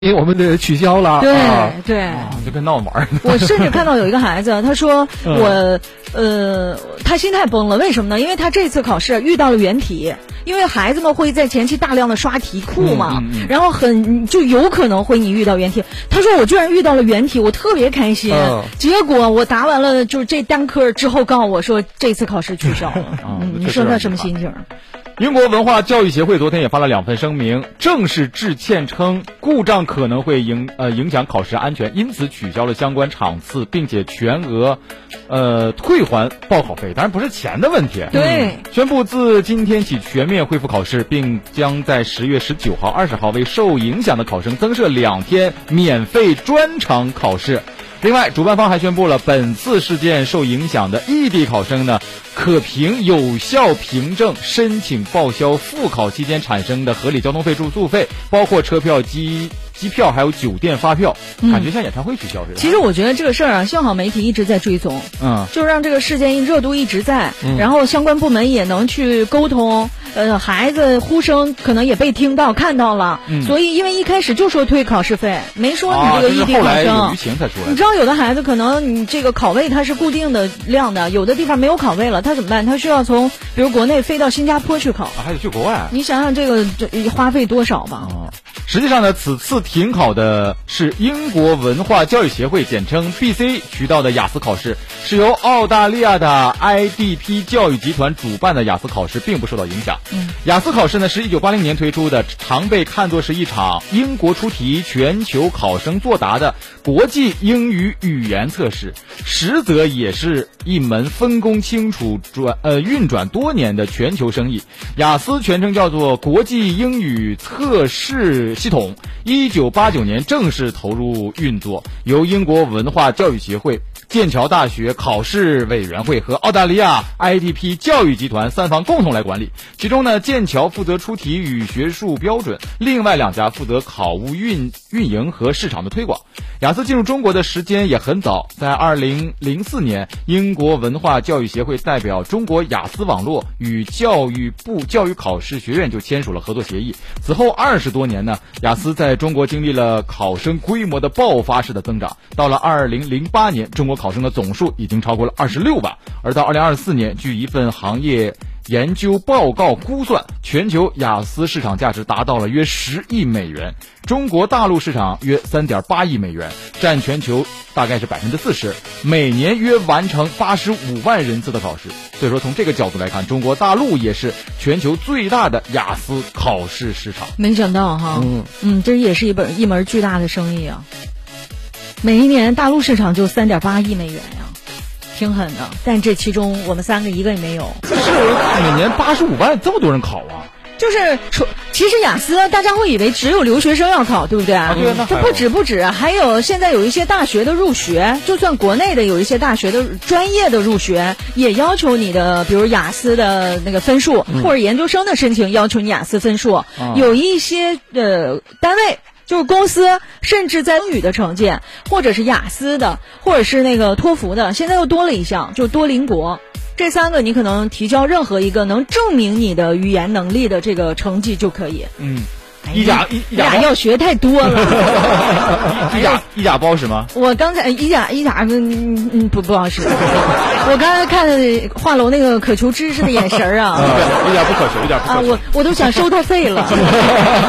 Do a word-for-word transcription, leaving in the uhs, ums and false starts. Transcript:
因为我们的取消了， 对、 啊、 对、 啊，就跟闹玩。 我甚至看到有一个孩子，他说我、嗯、呃，他心态崩了，为什么呢？因为他这次考试遇到了原题，因为孩子们会在前期大量的刷题库嘛，嗯嗯嗯然后很就有可能会你遇到原题。他说我居然遇到了原题，我特别开心。嗯、结果我答完了就是这单科之后，告诉我说这次考试取消了。嗯，你说他什么心情？ 英国文化教育协会昨天也发了两份声明，正式致歉称故障可能会影呃影响考试安全，因此取消了相关场次，并且全额呃退还报考费。当然不是钱的问题。 对、 嗯，宣布自今天起全面恢复考试，并将在十月十九号、二十号为受影响的考生增设两天免费专场考试。另外，主办方还宣布了，本次事件受影响的异地考生呢，可凭有效凭证申请报销复考期间产生的合理交通费、住宿费，包括车票、机机票还有酒店发票。感觉像演唱会取消似的。 其实我觉得这个事儿啊，幸好媒体一直在追踪， 嗯， 就让这个事件热度一直在，嗯、然后相关部门也能去沟通。呃，孩子呼声可能也被听到、看到了，嗯、所以因为一开始就说退考试费，没说你这个异地考生。 啊、后来有舆情才出来。 你知道有的孩子可能你这个考位它是固定的量的，有的地方没有考位了，他怎么办？他需要从比如国内飞到新加坡去考， 啊、还得去国外。 你想想这个这花费多少吧？ 哦，实际上呢，此次停考的是英国文化教育协会简称 B C 渠道的雅思考试，是由澳大利亚的 I D P 教育集团主办的雅思考试，并不受到影响。嗯，雅思考试呢是一九八零年推出的，常被看作是一场英国出题、全球考生作答的国际英语语言测试，实则也是一门分工清楚、转呃运转多年的全球生意。雅思全称叫做国际英语测试系统，一九八九年正式投入运作，由英国文化教育协会、剑桥大学考试委员会和澳大利亚 I D P 教育集团三方共同来管理。其中呢，剑桥负责出题与学术标准，另外两家负责考务运运营和市场的推广。雅思进入中国的时间也很早，在二零零四年，英国文化教育协会代表中国雅思网络与教育部教育考试学院就签署了合作协议。此后二十多年呢，雅思在中国经历了考生规模的爆发式的增长。到了二零零八年，中国考生的总数已经超过了二十六万，而到二零二四年，据一份行业研究报告估算，全球雅思市场价值达到了约十亿美元，中国大陆市场约三点八亿美元，占全球大概是百分之四十，每年约完成八十五万人次的考试。所以说，从这个角度来看，中国大陆也是全球最大的雅思考试市场。 没想到哈，嗯嗯，这也是一本一门巨大的生意啊！每一年大陆市场就三点八亿美元呀。挺狠的，但这其中我们三个一个也没有。 是每年八十五万，这么多人考啊！ 就是说，其实雅思大家会以为只有留学生要考，对不对？ 啊，对，那这不止不止，还有现在有一些大学的入学，就算国内的有一些大学的专业的入学，也要求你的，比如雅思的那个分数，嗯、或者研究生的申请要求你雅思分数。嗯、有一些呃单位。就是公司甚至在英语的成绩，或者是雅思的，或者是那个托福的，现在又多了一项，就多邻国。这三个你可能提交任何一个能证明你的语言能力的这个成绩就可以。 嗯，一甲一一甲要学太多了。 一甲一甲不好使吗？ 我刚才一甲一甲嗯嗯不不好使。我刚才看画楼那个渴求知识的眼神啊， 一点不可求，一点不可求啊，我我都想收他费了。